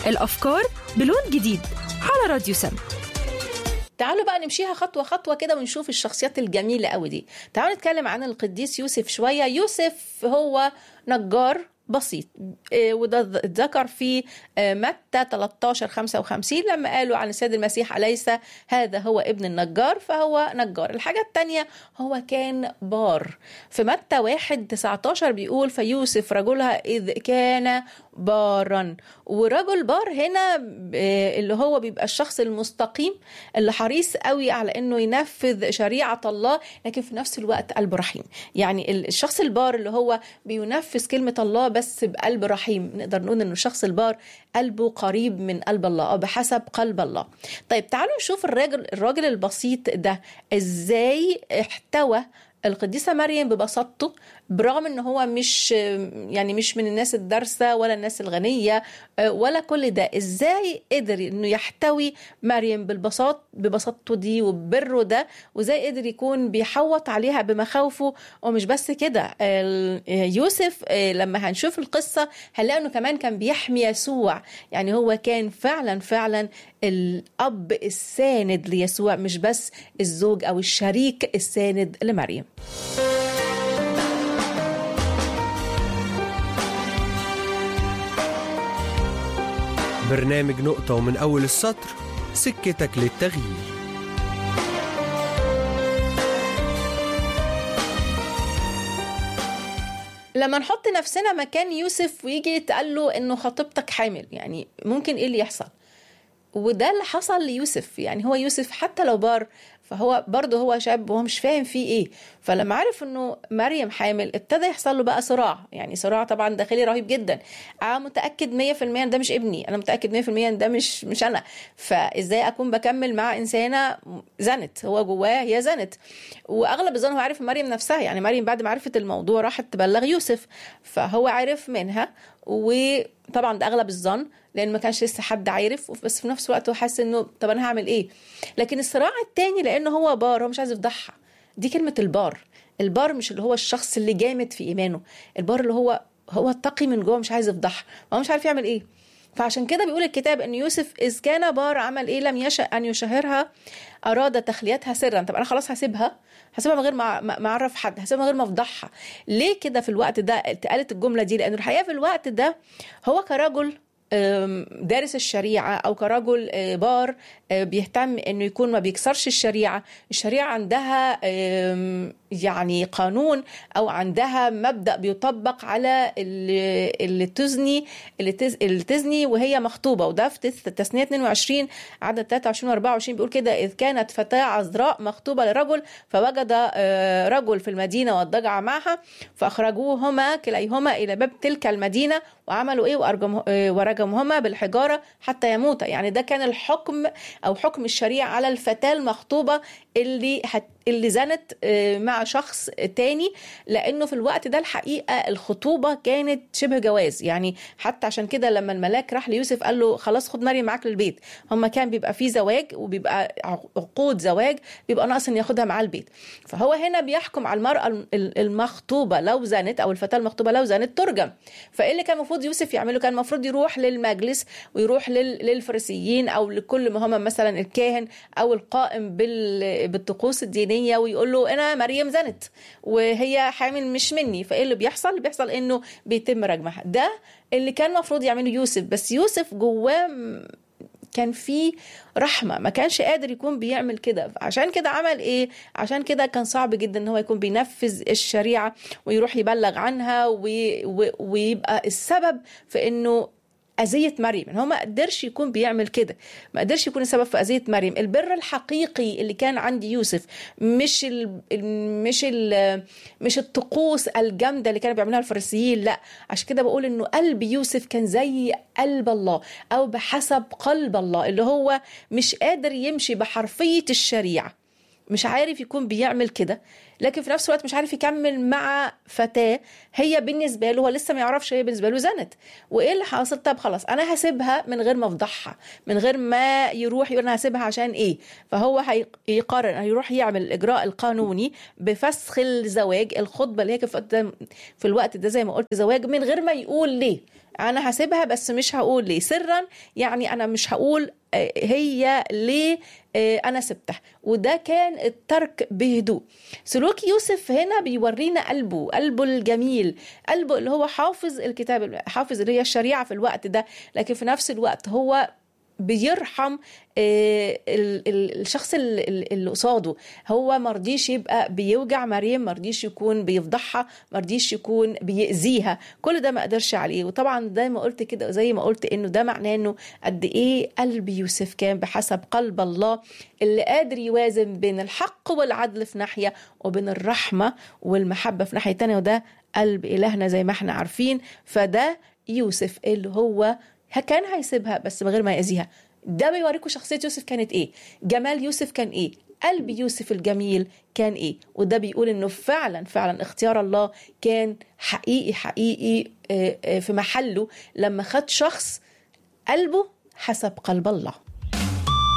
الأفكار بلون جديد على راديو سم. تعالوا بقى نمشيها خطوة خطوة كده ونشوف الشخصيات الجميلة قوي دي. تعالوا نتكلم عن القديس يوسف شوية. يوسف هو نجار بسيط، وده اتذكر في متى 13:55 لما قالوا عن السيد المسيح أليس هذا هو ابن النجار، فهو نجار. الحاجة التانية هو كان بار. في متى 1:19 بيقول فيوسف رجلها إذ كان بارا. ورجل بار هنا اللي هو بيبقى الشخص المستقيم اللي حريص قوي على انه ينفذ شريعة الله، لكن في نفس الوقت قلب رحيم. يعني الشخص البار اللي هو بينفذ كلمة الله بس بقلب رحيم. نقدر نقول انه الشخص البار قلبه قريب من قلب الله او بحسب قلب الله. طيب تعالوا نشوف الراجل البسيط ده ازاي احتوى القديسة مريم ببساطته، برغم ان هو مش من الناس الدارسة ولا الناس الغنية ولا كل ده. ازاي قدر انه يحتوي مريم ببساطته دي وببره ده، وازاي قدر يكون بيحوط عليها بمخاوفه. ومش بس كده، يوسف لما هنشوف القصة هنلاقي انه كمان كان بيحمي يسوع. يعني هو كان فعلا الاب الساند ليسوع، مش بس الزوج او الشريك الساند لمريم. برنامج نقطة ومن أول السطر، سكتك للتغيير. لما نحط نفسنا مكان يوسف ويجي يتقال له انه خطيبتك حامل، يعني ممكن ايه اللي يحصل؟ وده اللي حصل ليوسف. يعني هو يوسف حتى لو بار فهو برضه هو شاب وهو مش فاهم فيه ايه. فلما عرف انه مريم حامل ابتدى يحصل له بقى صراع، يعني صراع طبعا داخلي رهيب جدا. متأكد 100% ان ده مش ابني، انا متأكد 100% ان ده مش انا. فازاي اكون بكمل مع انسانة زنت؟ هو جواه هي زنت. واغلب الظن هو عارف مريم نفسها. يعني مريم بعد ما عرفت الموضوع راحت تبلغ يوسف، فهو عارف منها. وطبعا ده اغلب الظن لان ما كانش لسه حد عارف، بس في نفس الوقت هو حاسس انه طب انا هعمل ايه. لكن الصراع التاني لانه هو بار، هو مش عايز يفضحها. دي كلمة البار مش اللي هو الشخص اللي جامد في ايمانه. البار اللي هو التقي من جوه، مش عايز يفضحها، هو مش عارف يعمل ايه. فعشان كده بيقول الكتاب ان يوسف اذ كان بار عمل ايه؟ لم يشأ ان يشهرها، اراد تخليتها سرا. طب انا خلاص هسيبها من غير ما اعرف حد، هسيبها من غير ما افضحها. ليه كده في الوقت ده اتقالت الجملة دي؟ لان الحقيقة في الوقت ده هو كرجل دارس الشريعة أو كرجل بار بيهتم أنه يكون ما بيكسرش الشريعة عندها يعني قانون أو عندها مبدأ بيطبق على اللي تزني وهي مخطوبة. وده في تثنية 22 عدد 23 و24 بيقول كده إذ كانت فتاة عذراء مخطوبة لرجل فوجد رجل في المدينة والضجع معها فأخرجوهما كليهما إلى باب تلك المدينة وعملوا إيه؟ ورجمهما بالحجارة حتى يموتا. يعني ده كان الحكم أو حكم الشريعة على الفتاة المخطوبة اللي زنت مع شخص تاني، لأنه في الوقت ده الحقيقة الخطوبة كانت شبه جواز. يعني حتى عشان كده لما الملاك راح ليوسف قال له خلاص خد مريم معاك للبيت. هما كان بيبقى فيه زواج وبيبقى عقود زواج بيبقى ناقص ان ياخدها معاه البيت. فهو هنا بيحكم على المرأة المخطوبة لو زنت أو الفتاة المخطوبة لو زنت ترجم. فإيه اللي كان المفروض يوسف يعمله؟ كان المفروض يروح للمجلس ويروح للفريسيين أو لكل ما هم مثلا الكاهن أو القائم بالطقوس الدينية ويقول له أنا مريم زنت وهي حامل مش مني. فإيه اللي بيحصل؟ إنه بيتم رجمها. ده اللي كان المفروض يعمله يوسف. بس يوسف جواه كان فيه رحمة، ما كانش قادر يكون بيعمل كده. عشان كده عمل ايه؟ عشان كده كان صعب جدا ان هو يكون بينفذ الشريعة ويروح يبلغ عنها ويبقى السبب في انه أذية مريم. هو ما قدرش يكون بيعمل كده، ما قدرش يكون السبب في أذية مريم. البر الحقيقي اللي كان عند يوسف مش الطقوس الجامدة اللي كانوا بيعملوها الفريسيين، لا. عشان كده بقول إنه قلب يوسف كان زي قلب الله أو بحسب قلب الله، اللي هو مش قادر يمشي بحرفية الشريعة، مش عارف يكون بيعمل كده، لكن في نفس الوقت مش عارف يكمل مع فتاة هي بالنسبة له، هو لسه ما يعرفش هي بالنسبة له زنت. وإيه اللي حاصل؟ طب خلاص أنا هسيبها من غير ما أفضحها، من غير ما يروح يقول أنا هسيبها عشان إيه. فهو هيقرر يروح يعمل الإجراء القانوني بفسخ الزواج، الخطبة اللي هي في الوقت ده زي ما قلت زواج، من غير ما يقول ليه. انا هسيبها بس مش هقول ليه سرا، يعني انا مش هقول هي ليه انا سبتها. وده كان الترك بهدوء. سلوك يوسف هنا بيورينا قلبه الجميل، قلبه اللي هو حافظ الكتاب، حافظ اللي هي الشريعة في الوقت ده، لكن في نفس الوقت هو بيرحم الشخص اللي قصاده. هو مرضيش يبقى بيوجع مريم، مرضيش يكون بيفضحها، مرضيش يكون بيأذيها، كل ده ما قدرش عليه. وطبعا زي ما قلت كده، زي ما قلت انه ده معناه انه قد ايه قلب يوسف كان بحسب قلب الله، اللي قادر يوازن بين الحق والعدل في ناحية وبين الرحمة والمحبة في ناحية تانية، وده قلب إلهنا زي ما احنا عارفين. فده يوسف اللي هو كان هيسيبها بس من غير ما يأذيها. ده بيوريكم شخصية يوسف كانت ايه، جمال يوسف كان ايه، قلب يوسف الجميل كان ايه. وده بيقول انه فعلا فعلا اختيار الله كان حقيقي في محله لما خد شخص قلبه حسب قلب الله.